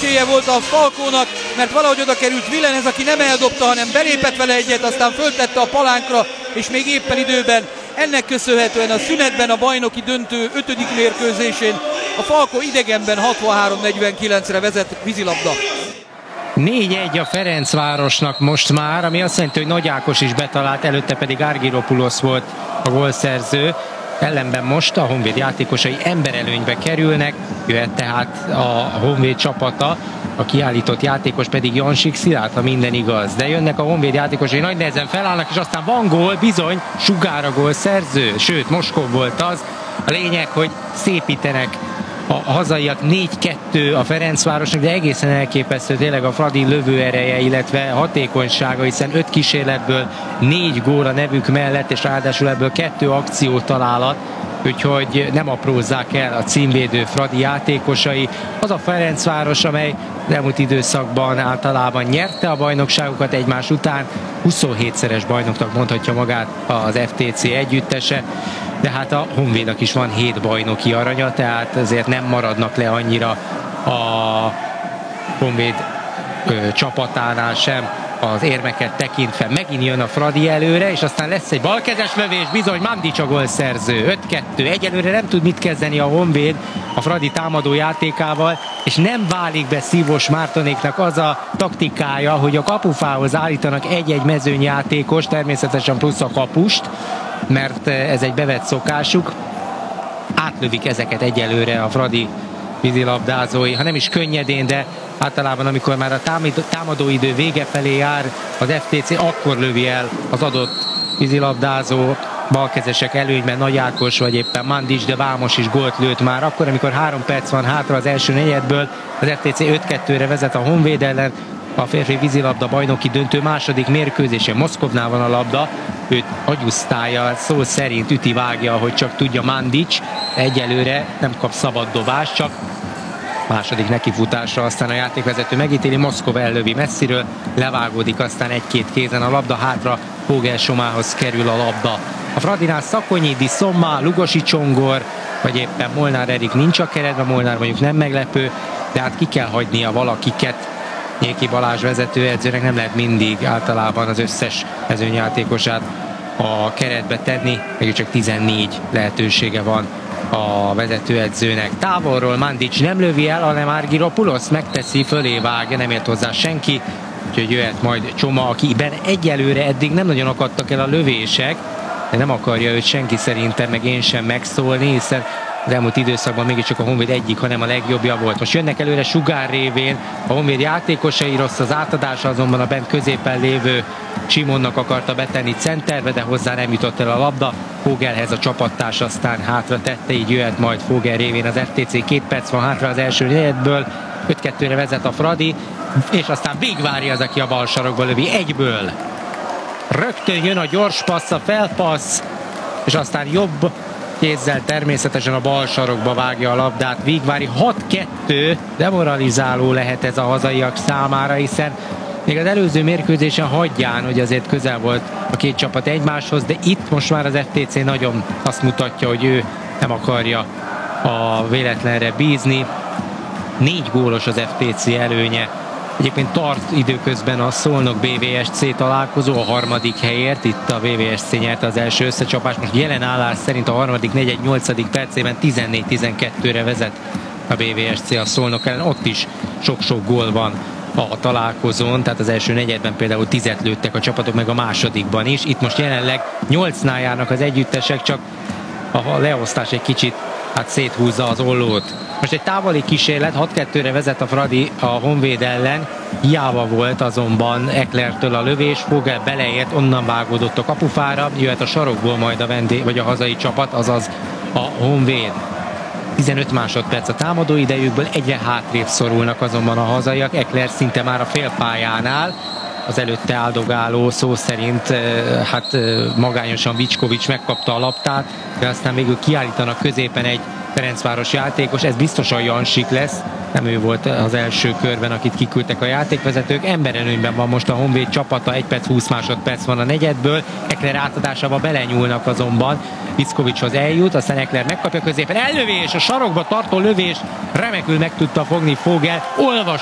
esélye volt a Falkónak, mert valahogy oda került Villeneuve, aki nem eldobta, hanem belépett vele egyet, aztán föltette a palánkra, és még éppen időben. Ennek köszönhetően a szünetben a bajnoki döntő 5. mérkőzésén a Falkó idegenben 63-49-re vezet vízilabda. 4-1 a Ferencvárosnak most már, ami azt jelenti, hogy Nagy Ákos is betalált, előtte pedig Argyropoulos volt a gólszerző. Ellenben most a Honvéd játékosai emberelőnybe kerülnek, jöhet tehát a Honvéd csapata, a kiállított játékos pedig Jansik Szilárd, ha minden igaz. De jönnek a Honvéd játékosai, nagy nehezen felállnak, és aztán van gól, bizony, Sugár a gólszerző, sőt, Moskov volt az. A lényeg, hogy szépítenek a hazaiak, 4-2 a Ferencvárosnak, de egészen elképesztő tényleg a Fradi lövőereje, illetve hatékonysága, hiszen 5 kísérletből 4 gól a nevük mellett, és ráadásul ebből 2 akciótalálat, úgyhogy nem aprózzák el a címvédő Fradi játékosai. Az a Ferencváros, amely elmúlt időszakban általában nyerte a bajnokságokat egymás után, 27-szeres bajnoknak mondhatja magát az FTC együttese, de hát a Honvédnak is van 7 bajnoki aranya, tehát azért nem maradnak le annyira a Honvéd csapatánál sem az érmeket tekintve. Megint jön a Fradi előre, és aztán lesz egy balkezes lövés, bizony Mandic a gólszerző. 5-2. Egyelőre nem tud mit kezdeni a Honvéd a Fradi támadó játékával, és nem válik be Szívós Mártonéknak az a taktikája, hogy a kapufához állítanak egy-egy mezőnyjátékos, természetesen plusz a kapust, mert ez egy bevett szokásuk. Átlövik ezeket egyelőre a Fradi vízilabdázói, ha nem is könnyedén, de általában amikor már a támadóidő vége felé jár az FTC, akkor lövi el az adott vízilabdázó. Balkezesek előnyben Nagy Ákos vagy éppen Mandic, de Vámos is gólt lőtt már akkor, amikor 3 perc van hátra az első negyedből. Az FTC 5-2-re vezet a Honvéd ellen. A férfi vízilabda bajnoki döntő második mérkőzése, Moszkovnál van a labda, őt agyusztálja, szó szerint üti-vágja, hogy csak tudja Mandic, egyelőre nem kap szabad dobást, csak második nekifutásra aztán a játékvezető megítéli, Moszkov ellövi messziről, levágódik aztán egy-két kézen a labda, hátra Fogel Somához kerül a labda. A Fradinál Szakonyidi, Szomma, Lugosi Csongor, vagy éppen Molnár Erik nincs a keretben, Molnár mondjuk nem meglepő, de hát ki kell hagynia valakiket. Nyéki Balázs vezetőedzőnek nem lehet mindig általában az összes mezőnyjátékosát a keretbe tenni, meg csak 14 lehetősége van a vezetőedzőnek. Távolról Mandic nem lövi el, hanem Argyropoulos megteszi, fölé vág, nem ért hozzá senki, úgyhogy jöhet majd Csoma, akiben egyelőre eddig nem nagyon akadtak el a lövések, de nem akarja őt senki szerintem, meg én sem megszólni, hiszen az elmúlt időszakban mégiscsak a Honvéd egyik, hanem a legjobbja volt. Most jönnek előre Sugár révén a Honvéd játékosai, rossz az átadása, azonban a bent középen lévő Simonnak akarta betenni centerbe, de hozzá nem jutott el a labda. Fogelhez a csapattárs aztán hátra tette, így jöhet majd Fogel révén az FTC. 2 perc van hátra az első negyedből, 5-2-re vezet a Fradi, és aztán Végvári az, aki a bal sarokba lövi egyből. Rögtön jön a gyors passz, a felpassz, és aztán jobb kézzel természetesen a bal sarokba vágja a labdát. Végvári 6-2, demoralizáló lehet ez a hazaiak számára, hiszen még az előző mérkőzésen hagyján, hogy azért közel volt a két csapat egymáshoz, de itt most már az FTC nagyon azt mutatja, hogy ő nem akarja a véletlenre bízni. 4 gólos az FTC előnye. Egyébként tart időközben a Szolnok BVSC találkozó a harmadik helyért, itt a BVSC nyerte az első összecsapást, most jelen állás szerint a harmadik negyed 8. percében 14-12-re vezet a BVSC a Szolnok ellen, ott is sok-sok gól van a találkozón, tehát az első negyedben például 10-et lőttek a csapatok, meg a másodikban is, itt most jelenleg 8-nál járnak az együttesek, csak a leosztás egy kicsit széthúzza az ollót. Most egy távoli kísérlet, 6-2-re vezet a Fradi a Honvéd ellen, hiába volt azonban Eklertől a lövés, Fogel beleért, onnan vágódott a kapufára, jöhet a sarokból majd a vendég, vagy a hazai csapat, azaz a Honvéd. 15 másodperc a támadó idejükből, egyre hátrébb szorulnak azonban a hazaiak, Ekler szinte már a félpályánál, az előtte áldogáló szó szerint magányosan Vicskovics megkapta a labdát, de aztán végül kiállítanak középen egy Ferencváros játékos, ez biztosan Jansik lesz, nem ő volt az első körben, akit kiküldtek a játékvezetők. Emberelőnyben van most a Honvéd csapata, 1 perc 20 másodperc van a negyedből, Ekler átadásával belenyúlnak azonban, Vickovicshoz eljut, aztán Ekler megkapja középen, ellövés, a sarokba tartó lövés, remekül meg tudta fogni Fogel,